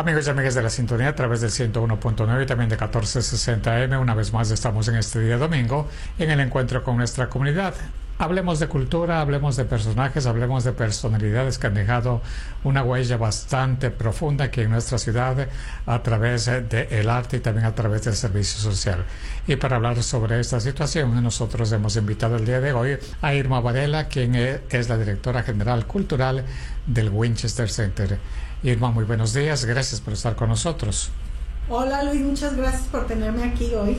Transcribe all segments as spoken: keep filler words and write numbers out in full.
Amigos y amigas de la sintonía a través del ciento uno punto nueve y también de catorce sesenta eme, una vez más estamos en este día domingo en el encuentro con nuestra comunidad. Hablemos de cultura, hablemos de personajes, hablemos de personalidades que han dejado una huella bastante profunda aquí en nuestra ciudad a través del arte y también a través del servicio social. Y para hablar sobre esta situación, nosotros hemos invitado el día de hoy a Irma Varela, quien es la directora general cultural del Winchester Center. Irma, muy buenos días, gracias por estar con nosotros. Hola Luis, muchas gracias por tenerme aquí hoy.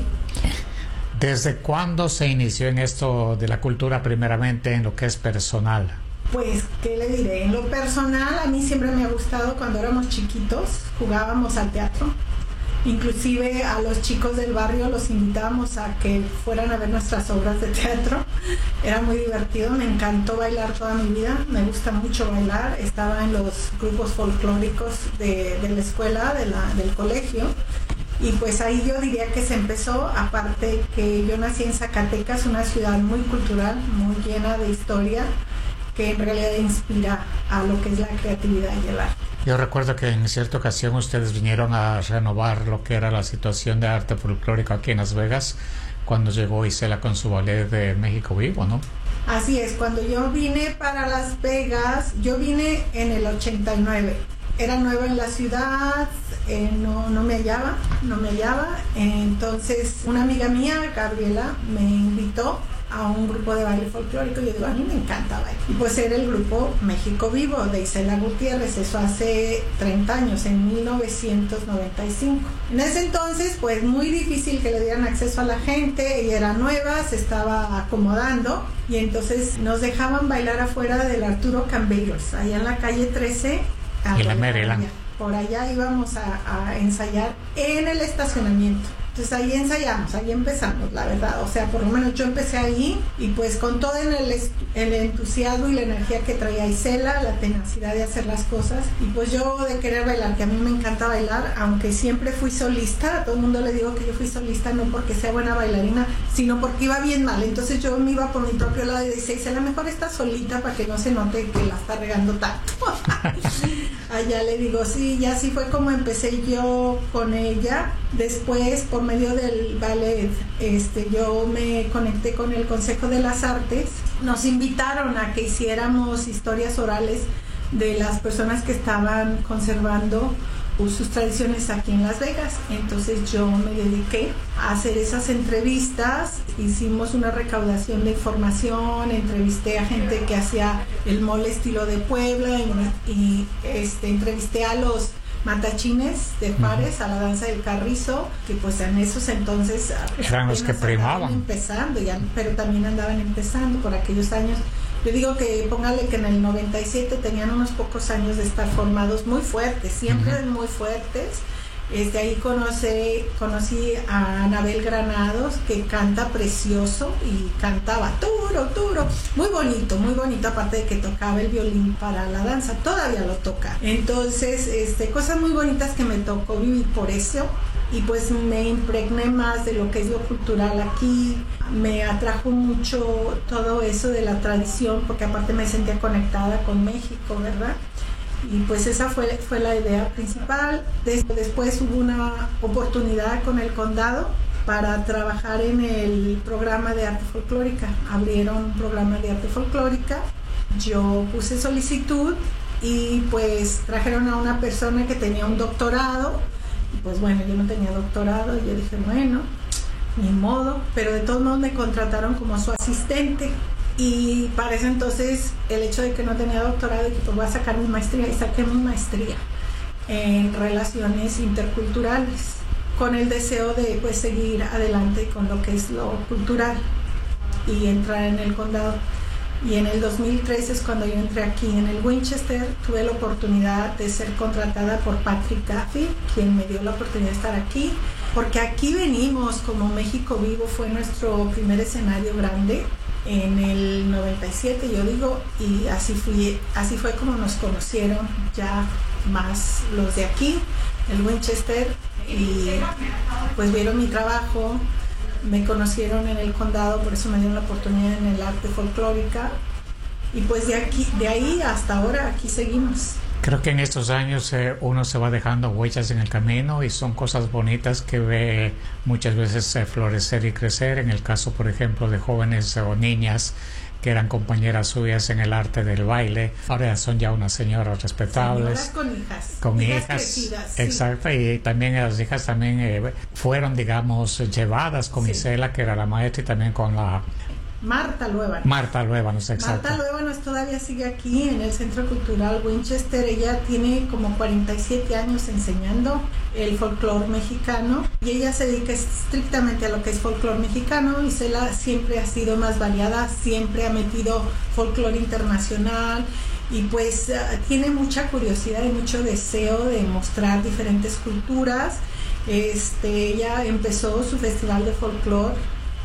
¿Desde cuándo se inició en esto de la cultura, primeramente en lo que es personal? Pues, ¿qué le diré? En lo personal, a mí siempre me ha gustado cuando éramos chiquitos, jugábamos al teatro. Inclusive a los chicos del barrio los invitábamos a que fueran a ver nuestras obras de teatro. Era muy divertido, me encantó bailar toda mi vida, me gusta mucho bailar. Estaba en los grupos folclóricos de, de la escuela, de la, del colegio. Y pues ahí yo diría que se empezó, aparte que yo nací en Zacatecas, una ciudad muy cultural, muy llena de historia, que en realidad inspira a lo que es la creatividad y el arte. Yo recuerdo que en cierta ocasión ustedes vinieron a renovar lo que era la situación de arte folclórico aquí en Las Vegas, cuando llegó Isela con su ballet de México Vivo, ¿no? Así es, cuando yo vine para Las Vegas, yo vine en el ochenta y nueve. Era nueva en la ciudad, eh, no, no me hallaba, no me hallaba. Entonces, una amiga mía, Gabriela, me invitó a un grupo de baile folclórico. Yo digo, a mí me encanta bailar. Y pues era el grupo México Vivo de Isela Gutiérrez, eso hace treinta años, en mil novecientos noventa y cinco. En ese entonces, pues muy difícil que le dieran acceso a la gente, ella era nueva, se estaba acomodando, y entonces nos dejaban bailar afuera del Arturo Camberos, allá en la calle trece, y la Maryland. Por allá íbamos a, a ensayar en el estacionamiento. Entonces ahí ensayamos, ahí empezamos, la verdad. O sea, por lo menos yo empecé ahí y pues con todo el, el entusiasmo y la energía que traía Isela, la tenacidad de hacer las cosas. Y pues yo de querer bailar, que a mí me encanta bailar, aunque siempre fui solista. A todo el mundo le digo que yo fui solista no porque sea buena bailarina, sino porque iba bien mal. Entonces yo me iba por mi propio lado y decía, Isela, mejor está solita para que no se note que la está regando tanto. Allá le digo, sí, y así fue como empecé yo con ella. Después, por medio del ballet, este, yo me conecté con el Consejo de las Artes. Nos invitaron a que hiciéramos historias orales de las personas que estaban conservando sus tradiciones aquí en Las Vegas. Entonces yo me dediqué a hacer esas entrevistas, hicimos una recaudación de información, entrevisté a gente que hacía el mole estilo de Puebla y, y este, entrevisté a los matachines de Juárez, a la danza del carrizo, que pues en esos entonces eran los que primaban, empezando ya, pero también andaban empezando por aquellos años. Yo digo que póngale que en el noventa y siete tenían unos pocos años de estar formados muy fuertes, siempre uh-huh. muy fuertes. Desde ahí conocí, conocí a Anabel Granados, que canta precioso y cantaba duro, duro, muy bonito, muy bonito, aparte de que tocaba el violín para la danza, todavía lo toca. Entonces, este, cosas muy bonitas que me tocó vivir por eso, y pues me impregné más de lo que es lo cultural aquí, me atrajo mucho todo eso de la tradición, porque aparte me sentía conectada con México, ¿verdad? Y pues esa fue, fue la idea principal. Después hubo una oportunidad con el condado para trabajar en el programa de arte folclórica. Abrieron un programa de arte folclórica, yo puse solicitud y pues trajeron a una persona que tenía un doctorado. Y pues bueno, yo no tenía doctorado y yo dije, bueno, ni modo, pero de todos modos me contrataron como su asistente. Y para ese entonces el hecho de que no tenía doctorado, dije, pues voy a sacar mi maestría, y saqué mi maestría en relaciones interculturales, con el deseo de pues seguir adelante con lo que es lo cultural y entrar en el condado. Y en el dos mil trece es cuando yo entré aquí en el Winchester. Tuve la oportunidad de ser contratada por Patrick Duffy, quien me dio la oportunidad de estar aquí, porque aquí venimos como México Vivo, fue nuestro primer escenario grande en el noventa y siete, yo digo, y así fui, así fue como nos conocieron ya más los de aquí, el Winchester, y pues vieron mi trabajo, me conocieron en el condado, por eso me dieron la oportunidad en el arte folclórica, y pues de aquí, de ahí hasta ahora aquí seguimos. Creo que en estos años eh, uno se va dejando huellas en el camino y son cosas bonitas que ve muchas veces eh, florecer y crecer. En el caso, por ejemplo, de jóvenes o niñas que eran compañeras suyas en el arte del baile, ahora son ya unas señoras respetables. Señoras con hijas. Con hijas. hijas, Crecidas, exacto, sí. Y también las hijas también eh, fueron, digamos, llevadas con sí. Isela, que era la maestra, y también con la... Marta Luébanos. Marta Luébanos, exacto. Marta Luébanos todavía sigue aquí en el Centro Cultural Winchester. Ella tiene como cuarenta y siete años enseñando el folclore mexicano y ella se dedica estrictamente a lo que es folclore mexicano. Isela siempre ha sido más variada, siempre ha metido folclore internacional y pues uh, tiene mucha curiosidad y mucho deseo de mostrar diferentes culturas. Este, ella empezó su festival de folclore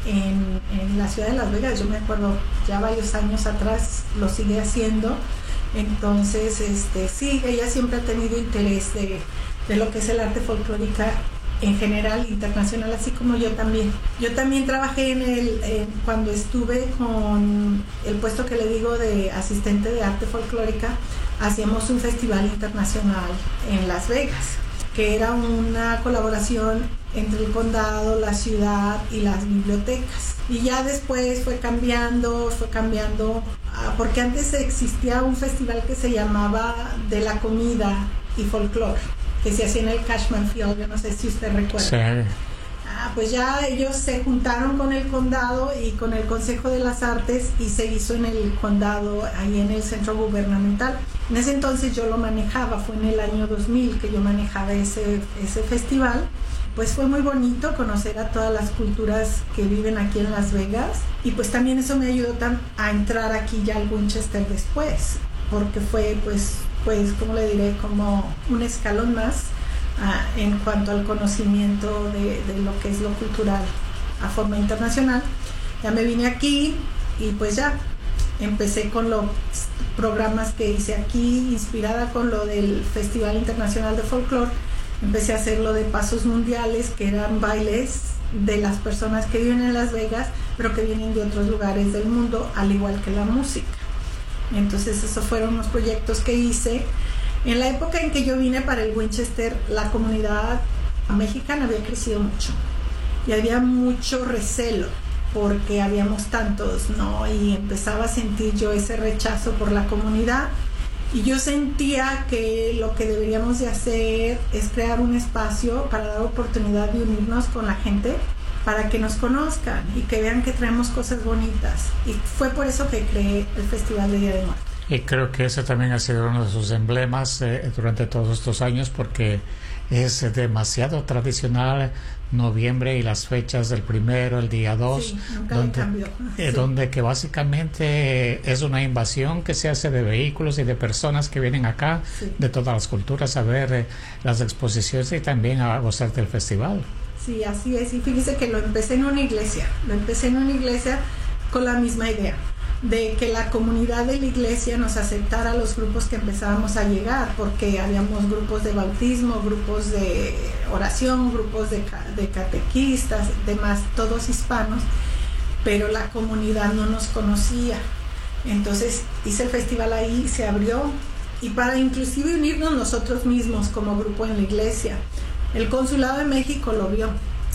En, en la ciudad de Las Vegas, yo me acuerdo ya varios años atrás, lo sigue haciendo. Entonces este sí, ella siempre ha tenido interés de, de lo que es el arte folclórico en general, internacional, así como yo también. Yo también trabajé en el en, cuando estuve con el puesto que le digo de asistente de arte folclórica, hacíamos un festival internacional en Las Vegas, que era una colaboración entre el condado, la ciudad y las bibliotecas. Y ya después fue cambiando, fue cambiando, porque antes existía un festival que se llamaba De la Comida y Folclore, que se hacía en el Cashman Field, yo no sé si usted recuerda. Sí. Ah, pues ya ellos se juntaron con el condado y con el Consejo de las Artes y se hizo en el condado, ahí en el centro gubernamental. En ese entonces yo lo manejaba, fue en el año dos mil que yo manejaba ese, ese festival. Pues fue muy bonito conocer a todas las culturas que viven aquí en Las Vegas y pues también eso me ayudó tan a entrar aquí ya al Winchester después, porque fue pues, pues como le diré, como un escalón más uh, en cuanto al conocimiento de, de lo que es lo cultural a forma internacional. Ya me vine aquí y pues ya empecé con los programas que hice aquí, inspirada con lo del Festival Internacional de Folclore. Empecé a hacer lo de pasos mundiales, que eran bailes de las personas que viven en Las Vegas, pero que vienen de otros lugares del mundo, al igual que la música. Entonces esos fueron los proyectos que hice. En la época en que yo vine para el Winchester, la comunidad mexicana había crecido mucho y había mucho recelo porque habíamos tantos, ¿no? Y empezaba a sentir yo ese rechazo por la comunidad. Y yo sentía que lo que deberíamos de hacer es crear un espacio para dar oportunidad de unirnos con la gente, para que nos conozcan y que vean que traemos cosas bonitas. Y fue por eso que creé el Festival de Día de Muertos. Y creo que ese también ha sido uno de sus emblemas eh, durante todos estos años, porque es demasiado tradicional noviembre y las fechas del primero, el día dos, sí, nunca donde, cambió. eh, Sí. donde que básicamente es una invasión que se hace de vehículos y de personas que vienen acá, Sí. de todas las culturas, a ver eh, las exposiciones y también a gozar del festival. Sí, así es. Y fíjese que lo empecé en una iglesia. Lo empecé en una iglesia con la misma idea, de que la comunidad de la iglesia nos aceptara a los grupos que empezábamos a llegar, porque habíamos grupos de bautismo, grupos de oración, grupos de, de catequistas, demás, todos hispanos, pero la comunidad no nos conocía. Entonces hice el festival ahí, se abrió, y para inclusive unirnos nosotros mismos como grupo en la iglesia. El Consulado de México lo vio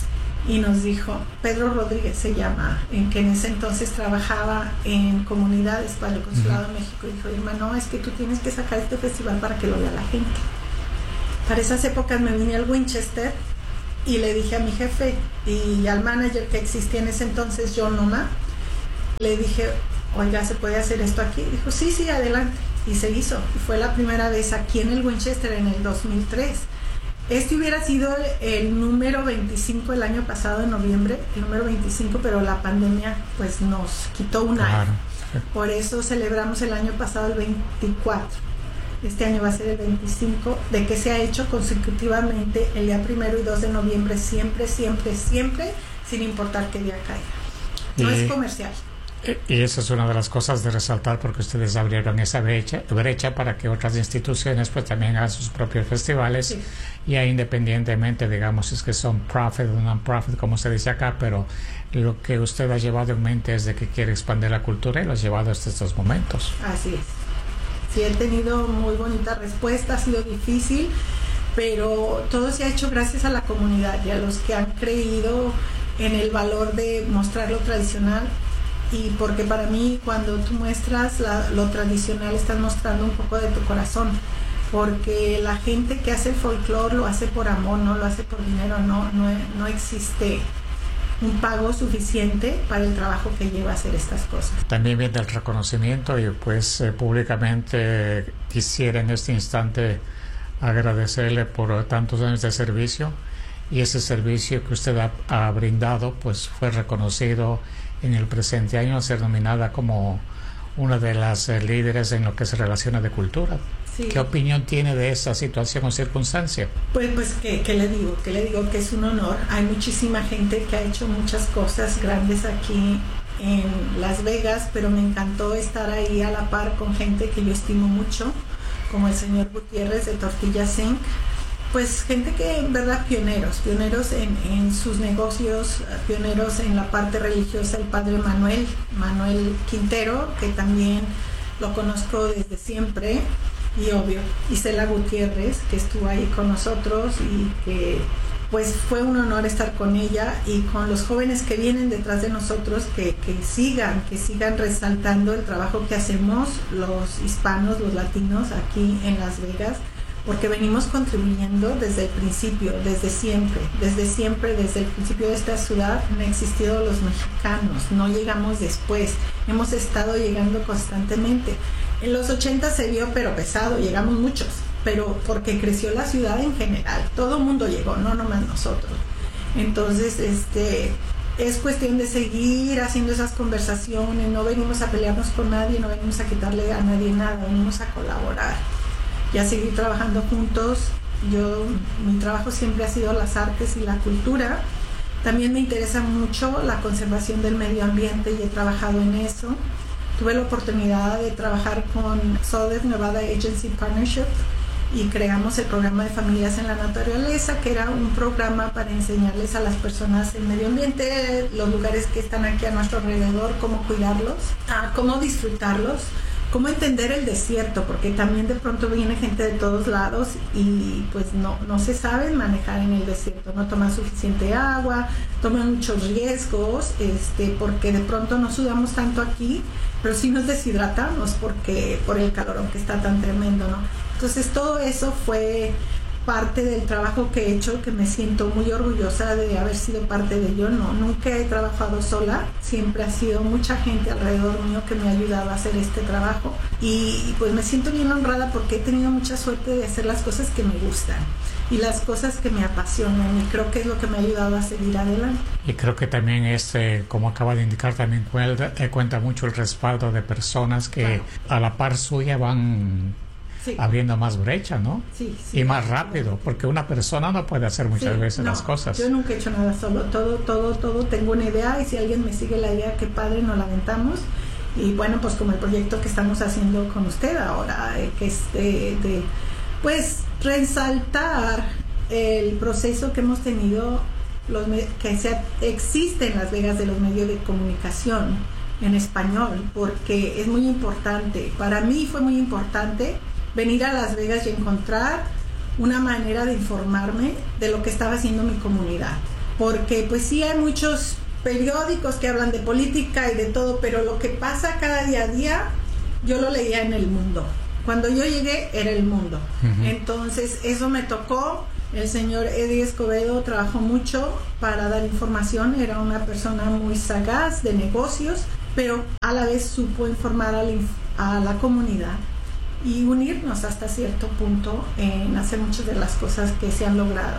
y nos dijo, Pedro Rodríguez se llama, en que en ese entonces trabajaba en comunidades para el Consulado de México, y dijo, hermano, es que tú tienes que sacar este festival para que lo vea la gente. Para esas épocas me vine al Winchester y le dije a mi jefe y al manager que existía en ese entonces, John Loma, le dije, oiga, ¿se puede hacer esto aquí? Dijo, sí, sí, adelante. Y se hizo. Y fue la primera vez aquí en el Winchester en el dos mil tres. Este hubiera sido el número veinticinco el año pasado, en noviembre, el número veinticinco, pero la pandemia pues nos quitó un Claro. año. Por eso celebramos el año pasado el veinticuatro. Este año va a ser el veinticinco, de que se ha hecho consecutivamente el día primero y dos de noviembre, siempre, siempre, siempre, sin importar qué día caiga. No Y- es comercial. Y eso es una de las cosas de resaltar, porque ustedes abrieron esa brecha, brecha para que otras instituciones pues también hagan sus propios festivales. Sí. Ya independientemente, digamos, es que son profit o non-profit, como se dice acá, pero lo que usted ha llevado en mente es de que quiere expandir la cultura y lo ha llevado hasta estos momentos. Así es. sí he tenido muy bonita respuesta, ha sido difícil, pero todo se ha hecho gracias a la comunidad y a los que han creído en el valor de mostrar lo tradicional. Y porque para mí cuando tú muestras la, lo tradicional estás mostrando un poco de tu corazón, porque la gente que hace folclore lo hace por amor, no lo hace por dinero, no, no, no existe un pago suficiente para el trabajo que lleva a hacer estas cosas. También viene el reconocimiento y pues eh, públicamente quisiera en este instante agradecerle por tantos años de servicio, y ese servicio que usted ha, ha brindado pues fue reconocido en el presente año, a ser nominada como una de las eh, líderes en lo que se relaciona de cultura. Sí. ¿Qué opinión tiene de esa situación o circunstancia? Pues, pues ¿qué, qué le digo? ¿Qué le digo? Que es un honor. Hay muchísima gente que ha hecho muchas cosas grandes aquí en Las Vegas, pero me encantó estar ahí a la par con gente que yo estimo mucho, como el señor Gutiérrez de Tortillas Inc Pues gente que en verdad pioneros, pioneros en, en sus negocios, pioneros en la parte religiosa, el padre Manuel, Manuel Quintero, que también lo conozco desde siempre, y obvio, Isela Gutiérrez, que estuvo ahí con nosotros y que pues fue un honor estar con ella y con los jóvenes que vienen detrás de nosotros, que, que sigan, que sigan resaltando el trabajo que hacemos los hispanos, los latinos aquí en Las Vegas, porque venimos contribuyendo desde el principio, desde siempre, desde siempre, desde el principio de esta ciudad han existido los mexicanos, no llegamos después, hemos estado llegando constantemente. En los ochenta se vio, pero pesado, llegamos muchos, pero porque creció la ciudad en general, todo el mundo llegó, no nomás nosotros. Entonces, este, es cuestión de seguir haciendo esas conversaciones, no venimos a pelearnos con nadie, no venimos a quitarle a nadie nada, venimos a colaborar y a seguir trabajando juntos. Yo, mi trabajo siempre ha sido las artes y la cultura. También me interesa mucho la conservación del medio ambiente y he trabajado en eso. Tuve la oportunidad de trabajar con Southern Nevada Agency Partnership y creamos el programa de Familias en la Naturaleza, que era un programa para enseñarles a las personas el medio ambiente, los lugares que están aquí a nuestro alrededor, cómo cuidarlos, a cómo disfrutarlos, cómo entender el desierto, porque también de pronto viene gente de todos lados y pues no, no se saben manejar en el desierto, no toman suficiente agua, toman muchos riesgos, este, porque de pronto no sudamos tanto aquí, pero sí nos deshidratamos porque, por el calorón que está tan tremendo, ¿no? Entonces todo eso fue parte del trabajo que he hecho, que me siento muy orgullosa de haber sido parte de ello. No, nunca he trabajado sola, siempre ha sido mucha gente alrededor mío que me ha ayudado a hacer este trabajo y pues me siento bien honrada porque he tenido mucha suerte de hacer las cosas que me gustan y las cosas que me apasionan, y creo que es lo que me ha ayudado a seguir adelante. Y creo que también este, como acaba de indicar, también cuenta, cuenta mucho el respaldo de personas que claro, a la par suya van sí, abriendo más brecha, ¿no? Sí, sí. Y más rápido, porque una persona no puede hacer muchas sí, veces no, las cosas. Yo nunca he hecho nada solo, todo, todo, todo, tengo una idea y si alguien me sigue la idea, qué padre, nos la aventamos. Y bueno, pues como el proyecto que estamos haciendo con usted ahora, eh, que es de, de, pues, resaltar el proceso que hemos tenido, los que se, existe en Las Vegas de los medios de comunicación en español, porque es muy importante, para mí fue muy importante venir a Las Vegas y encontrar una manera de informarme de lo que estaba haciendo mi comunidad, porque pues sí hay muchos periódicos que hablan de política y de todo, pero lo que pasa cada día a día yo lo leía en El Mundo. Cuando yo llegué era El Mundo. Uh-huh. Entonces eso me tocó. El señor Eddie Escobedo trabajó mucho para dar información, era una persona muy sagaz de negocios, pero a la vez supo informar a la, a la comunidad y unirnos hasta cierto punto en hacer muchas de las cosas que se han logrado.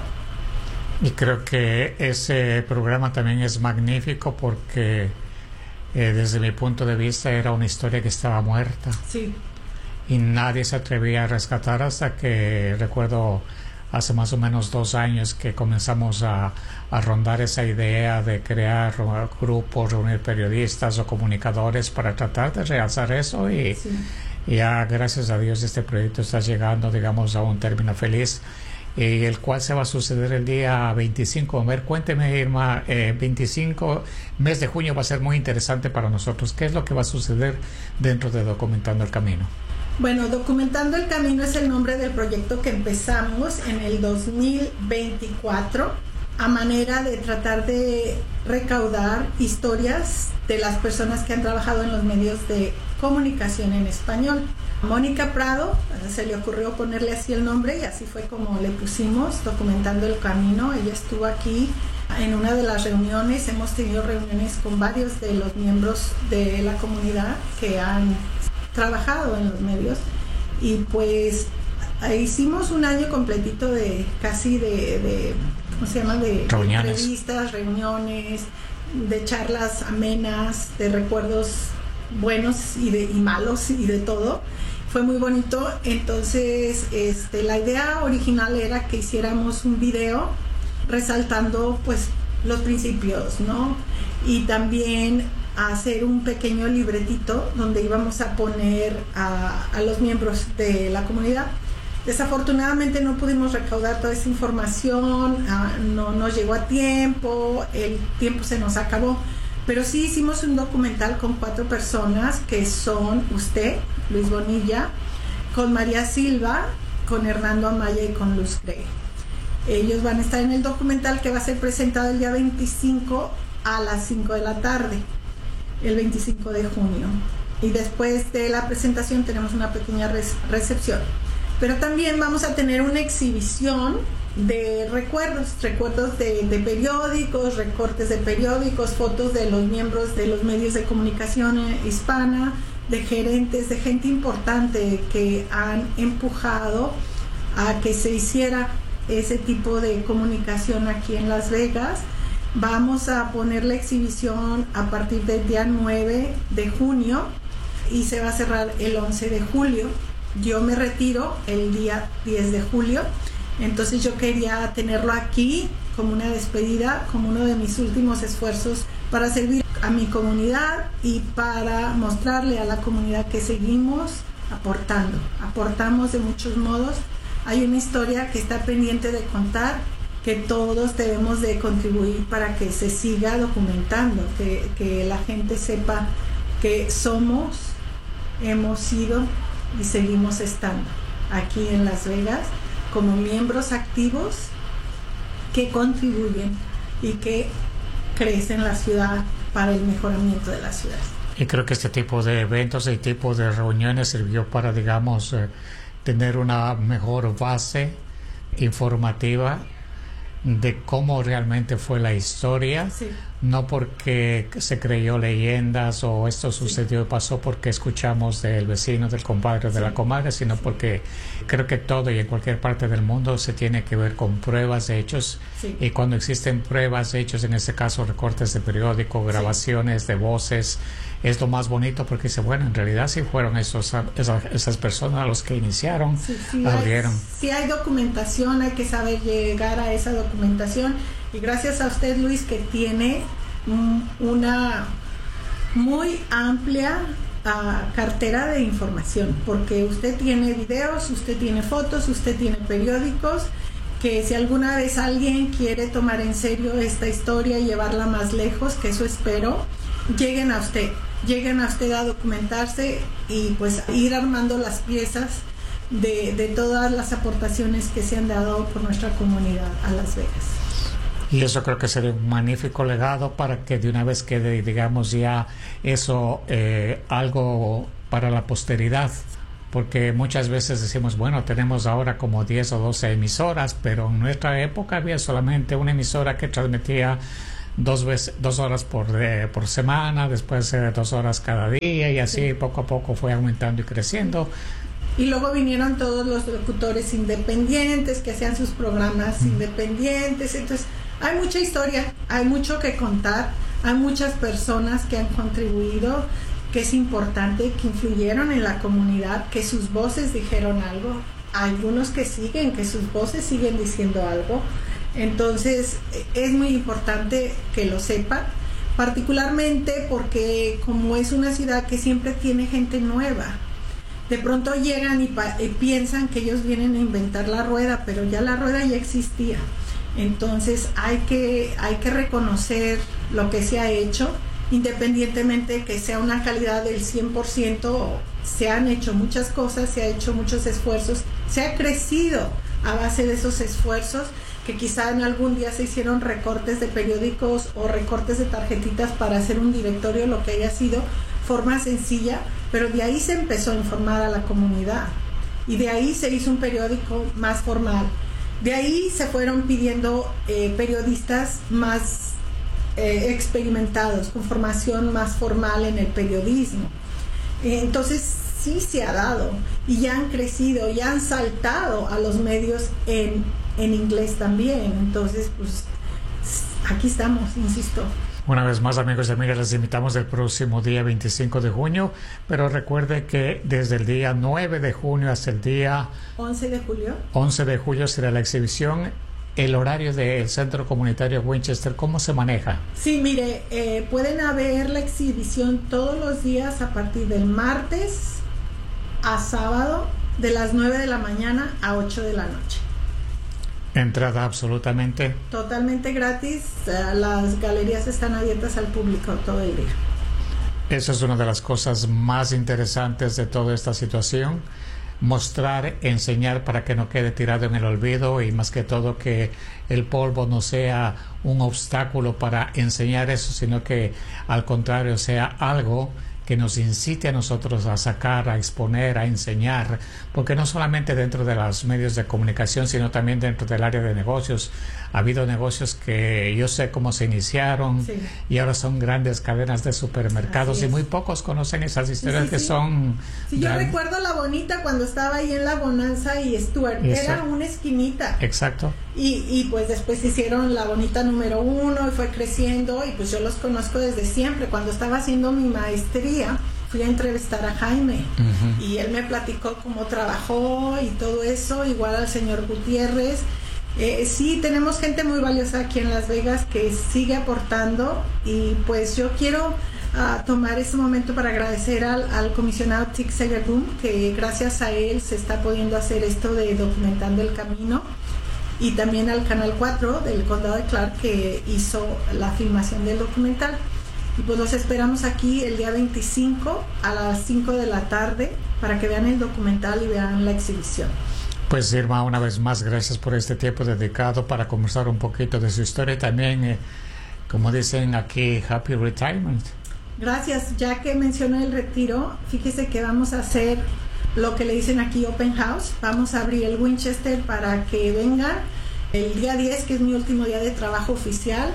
Y creo que ese programa también es magnífico porque eh, desde mi punto de vista era una historia que estaba muerta. Sí. Y nadie se atrevía a rescatar hasta que recuerdo hace más o menos dos años que comenzamos a, a rondar esa idea de crear grupos, reunir periodistas o comunicadores para tratar de realzar eso y, sí, y ya gracias a Dios este proyecto está llegando, digamos, a un término feliz, y el cual se va a suceder el día veinticinco. A ver, cuénteme, Irma, eh, veinticinco, mes de junio va a ser muy interesante para nosotros. ¿Qué es lo que va a suceder dentro de Documentando el Camino? Bueno, Documentando el Camino es el nombre del proyecto que empezamos en el dos mil veinticuatro a manera de tratar de recaudar historias de las personas que han trabajado en los medios de comunicación en español. Mónica Prado, se le ocurrió ponerle así el nombre y así fue como le pusimos Documentando el Camino. Ella estuvo aquí en una de las reuniones, hemos tenido reuniones con varios de los miembros de la comunidad que han trabajado en los medios y pues hicimos un año completito de casi de, de ¿cómo se llama? De, de entrevistas, reuniones, de charlas amenas, de recuerdos buenos y, de, y malos y de todo. Fue muy bonito. Entonces este, la idea original era que hiciéramos un video resaltando pues los principios, ¿no? Y también hacer un pequeño libretito donde íbamos a poner a, a los miembros de la comunidad. Desafortunadamente no pudimos recaudar toda esa información, uh, no nos llegó a tiempo, el tiempo se nos acabó, pero sí hicimos un documental con cuatro personas que son usted, Luis Bonilla, con María Silva, con Hernando Amaya y con Luz Grey. Ellos van a estar en el documental que va a ser presentado el día veinticinco a las cinco de la tarde, el veinticinco de junio. Y después de la presentación tenemos una pequeña res- recepción. Pero también vamos a tener una exhibición de recuerdos, recuerdos de, de periódicos, recortes de periódicos, fotos de los miembros de los medios de comunicación hispana, de gerentes, de gente importante que han empujado a que se hiciera ese tipo de comunicación aquí en Las Vegas. Vamos a poner la exhibición a partir del día nueve de junio y se va a cerrar el once de julio. Yo me retiro el día diez de julio, entonces yo quería tenerlo aquí como una despedida, como uno de mis últimos esfuerzos para servir a mi comunidad y para mostrarle a la comunidad que seguimos aportando, aportamos de muchos modos. Hay una historia que está pendiente de contar, que todos debemos de contribuir para que se siga documentando, que, que la gente sepa que somos, hemos sido y seguimos estando aquí en Las Vegas como miembros activos que contribuyen y que crecen la ciudad para el mejoramiento de la ciudad. Y creo que este tipo de eventos y tipo de reuniones sirvió para, digamos, eh, tener una mejor base informativa de cómo realmente fue la historia, sí. No porque se creyó leyendas o esto sucedió y pasó porque escuchamos del vecino, del compadre, de sí. la comadre, sino sí. Porque creo que todo y en cualquier parte del mundo se tiene que ver con pruebas de hechos, sí. Y cuando existen pruebas de hechos, en este caso recortes de periódico, grabaciones sí. de voces, es lo más bonito porque dice, bueno, en realidad sí fueron esos, esas, esas personas los que iniciaron, sí, sí abrieron. Hay, sí hay documentación, hay que saber llegar a esa documentación y gracias a usted, Luis, que tiene um, una muy amplia uh, cartera de información, porque usted tiene videos, usted tiene fotos, usted tiene periódicos, que si alguna vez alguien quiere tomar en serio esta historia y llevarla más lejos, que eso espero, lleguen a usted. lleguen a usted a documentarse y pues ir armando las piezas de, de todas las aportaciones que se han dado por nuestra comunidad a Las Vegas. Y eso creo que sería un magnífico legado para que de una vez quede, digamos, ya eso eh, algo para la posteridad, porque muchas veces decimos, bueno, tenemos ahora como diez o doce emisoras, pero en nuestra época había solamente una emisora que transmitía dos veces dos horas por eh, por semana, después eh, dos horas cada día y así sí. Poco a poco fue aumentando y creciendo. Y luego vinieron todos los locutores independientes que hacían sus programas mm. independientes. Entonces hay mucha historia, hay mucho que contar, hay muchas personas que han contribuido, que es importante, que influyeron en la comunidad, que sus voces dijeron algo, algunos que siguen, que sus voces siguen diciendo algo. Entonces es muy importante que lo sepan, particularmente porque como es una ciudad que siempre tiene gente nueva, de pronto llegan y, pa- y piensan que ellos vienen a inventar la rueda, pero ya la rueda ya existía. Entonces hay que, hay que reconocer lo que se ha hecho, independientemente que sea una calidad del cien por ciento se han hecho muchas cosas, se ha hecho muchos esfuerzos, se ha crecido a base de esos esfuerzos, que quizá en algún día se hicieron recortes de periódicos o recortes de tarjetitas para hacer un directorio, lo que haya sido, forma sencilla, pero de ahí se empezó a informar a la comunidad y de ahí se hizo un periódico más formal. De ahí se fueron pidiendo eh, periodistas más eh, experimentados, con formación más formal en el periodismo. Eh, entonces sí se ha dado y ya han crecido, ya han saltado a los medios en, en inglés también. Entonces, pues aquí estamos, insisto. Una vez más, amigos y amigas, les invitamos el próximo día veinticinco de junio, pero recuerde que desde el día nueve de junio hasta el día once de julio once de julio será la exhibición. El horario del Centro Comunitario Winchester, ¿cómo se maneja? Sí, mire, eh, pueden ver la exhibición todos los días a partir del martes a sábado, de las nueve de la mañana a ocho de la noche. Entrada absolutamente totalmente gratis. Las galerías están abiertas al público todo el día. Esa es una de las cosas más interesantes de toda esta situación, mostrar, enseñar para que no quede tirado en el olvido, y más que todo que el polvo no sea un obstáculo para enseñar eso, sino que al contrario sea algo que nos incite a nosotros a sacar, a exponer, a enseñar, porque no solamente dentro de los medios de comunicación, sino también dentro del área de negocios. Ha habido negocios que yo sé cómo se iniciaron, sí, y ahora son grandes cadenas de supermercados y muy pocos conocen esas historias, sí, sí, que sí. son... Sí, yo gran... recuerdo La Bonita cuando estaba ahí en La Bonanza y Stuart, y era eso, una esquinita. Exacto. Y, y pues después hicieron La Bonita número uno y fue creciendo, y pues yo los conozco desde siempre. Cuando estaba haciendo mi maestría fui a entrevistar a Jaime, uh-huh, y él me platicó cómo trabajó y todo eso, igual al señor Gutiérrez. Eh, sí, tenemos gente muy valiosa aquí en Las Vegas que sigue aportando, y pues yo quiero uh, tomar este momento para agradecer al, al comisionado Tic Segerboom, que gracias a él se está pudiendo hacer esto de Documentando el Camino, y también al Canal cuatro del Condado de Clark, que hizo la filmación del documental. Y pues los esperamos aquí el día veinticinco a las cinco de la tarde para que vean el documental y vean la exhibición. Pues Irma, una vez más, gracias por este tiempo dedicado para conversar un poquito de su historia y también, eh, como dicen aquí, Happy Retirement. Gracias. Ya que mencioné el retiro, fíjese que vamos a hacer lo que le dicen aquí Open House. Vamos a abrir el Winchester para que vengan el día diez, que es mi último día de trabajo oficial,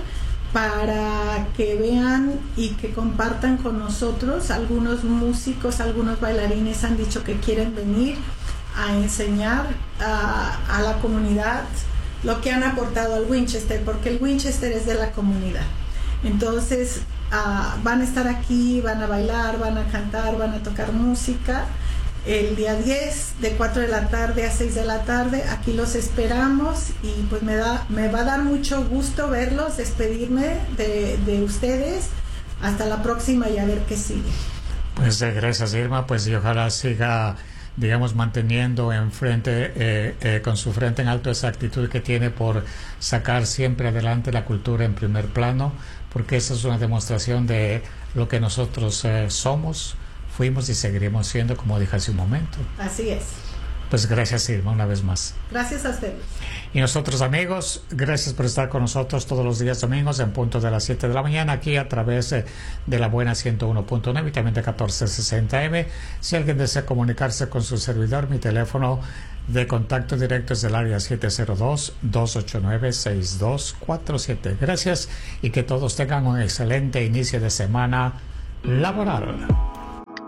para que vean y que compartan con nosotros. Algunos músicos, algunos bailarines han dicho que quieren venir a enseñar a, a la comunidad lo que han aportado al Winchester, porque el Winchester es de la comunidad. Entonces uh, van a estar aquí, van a bailar, van a cantar, van a tocar música el día diez de cuatro de la tarde a seis de la tarde. Aquí los esperamos, y pues me da me va a dar mucho gusto verlos, despedirme de, de ustedes. Hasta la próxima y a ver qué sigue. Pues eh, gracias, Irma, pues y ojalá siga, digamos, manteniendo en frente, eh, eh, con su frente en alto, esa actitud que tiene por sacar siempre adelante la cultura en primer plano, porque esa es una demostración de lo que nosotros eh, somos, fuimos y seguiremos siendo, como dije hace un momento. Así es. Pues gracias, Irma, una vez más. Gracias a ustedes. Y nosotros, amigos, gracias por estar con nosotros todos los días domingos en punto de las siete de la mañana, aquí a través de, de la buena ciento uno punto nueve y también de catorce sesenta eme. Si alguien desea comunicarse con su servidor, mi teléfono de contacto directo es del área siete cero dos, dos ocho nueve, seis dos cuatro siete. Gracias, y que todos tengan un excelente inicio de semana laboral.